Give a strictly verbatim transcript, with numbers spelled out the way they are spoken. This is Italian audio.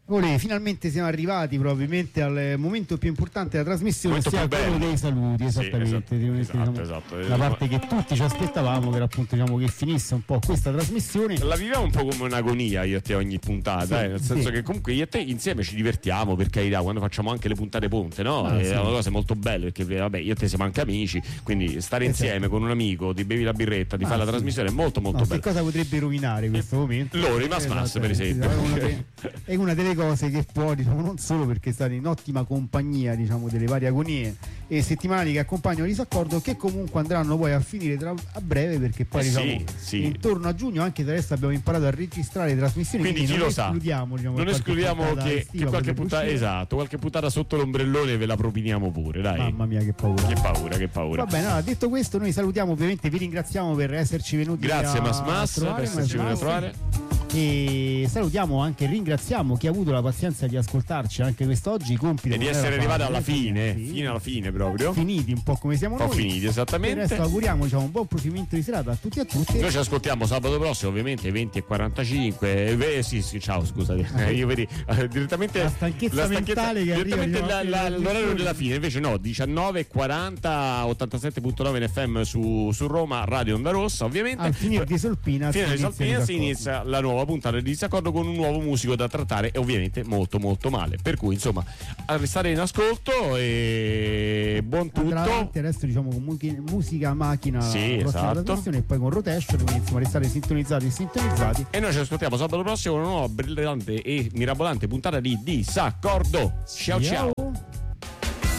Olè, finalmente siamo arrivati probabilmente al momento più importante della trasmissione, ossia quello dei saluti, esattamente, sì, esatto, esatto, diciamo, esatto. la parte che tutti ci aspettavamo, che era appunto, diciamo, che finisse un po' questa trasmissione. La viviamo un po' come un'agonia io e te ogni puntata, sì, eh, nel senso sì. che comunque io e te insieme ci divertiamo, per carità, quando facciamo anche le puntate ponte, no? Ah, è sì. una cosa molto bella, perché vabbè, io e te siamo anche amici, quindi stare esatto. insieme con un amico, ti bevi la birretta, ti ah, fai sì. la trasmissione è molto molto no, bella. Che cosa potrebbe rovinare questo momento? Lori Mas Mas, per esempio. È una, de- è una delle cose che può, diciamo, non solo perché state in ottima compagnia, diciamo, delle varie agonie e settimanali che accompagnano il disaccordo, che comunque andranno poi a finire tra, a breve, perché poi eh diciamo sì, sì. intorno a giugno, anche se adesso abbiamo imparato a registrare le trasmissioni, quindi, quindi chi non lo escludiamo, diciamo, non escludiamo che, che qualche puntata, esatto, qualche puntata sotto l'ombrellone ve la propiniamo pure, dai. Mamma mia, che paura. Che paura, che paura. Va bene, allora, detto questo, noi salutiamo, ovviamente vi ringraziamo per esserci venuti. Grazie a Mas Mas trovare, per esserci venuti a trovare. E salutiamo anche, ringraziamo chi ha avuto la pazienza di ascoltarci anche quest'oggi, compito e di essere arrivati alla fine, sì. fino alla fine proprio. Finiti un po' come siamo un po' noi. finiti, esattamente. E adesso auguriamo, diciamo, un buon proseguimento di serata a tutti e a tutte. Noi ci ascoltiamo sabato prossimo, ovviamente venti e quarantacinque. Eh, sì, sì, ciao, scusate. Eh, io vedi eh, direttamente la stanchezza, la stanchezza mentale che direttamente arriva, la, la, l'orario della fine, invece no, diciannove e quaranta, ottantasette virgola nove in F M su, su Roma, Radio Onda Rossa, ovviamente. Al finire di Solpina, fine di Solpina si inizia la nuova puntata di Disaccordo con un nuovo musico da trattare e ovviamente molto molto male, per cui insomma a restare in ascolto e buon tutto. Avanti, adesso diciamo con musica macchina, sì, esatto, e poi con rotation, quindi insomma restare sintonizzati e sintonizzati, e noi ci ascoltiamo sabato prossimo con una nuova brillante e mirabolante puntata di Disaccordo. Ciao ciao, ciao.